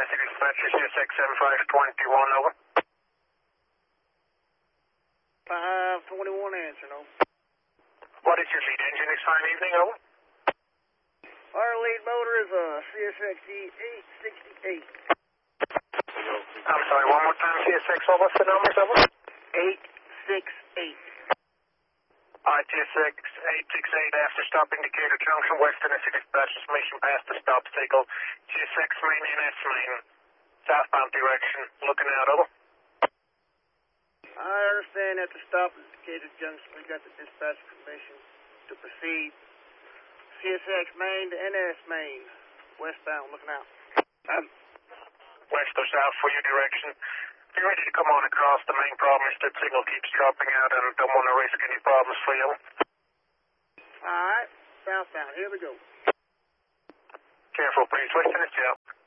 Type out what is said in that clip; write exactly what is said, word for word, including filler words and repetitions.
Mystic Dispatcher, C S X seven five two one, over. five twenty-one answer, no. What is your lead engine this time evening, over? Our lead motor is a C S X E eight sixty-eight. I'm sorry, one more time, C S X, what was the numbers, over? eight sixty-eight. Alright, C S X eight sixty-eight, after stop indicator junction, Western Mystic Dispatcher, information past the stop signal, C S X main N S main, southbound direction, looking out, over. I understand at the stop indicator junction, we got the dispatch permission to proceed. C S X main to N S main, westbound, looking out. Um, West or south for your direction. Be ready to come on across. The main problem is that signal keeps dropping out and don't want to risk any problems for you. Alright, southbound, here we go. Careful, please. Western is out.